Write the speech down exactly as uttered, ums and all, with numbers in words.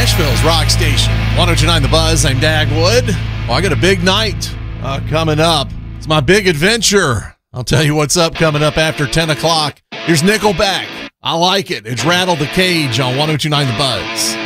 Nashville's rock station, one oh two point nine The Buzz. I'm Dagwood. Well, I got a big night uh, coming up. It's my big adventure. I'll tell you what's up coming up after ten o'clock. Here's Nickelback. I like it. It's Rattle the Cage on one oh two point nine The Buzz.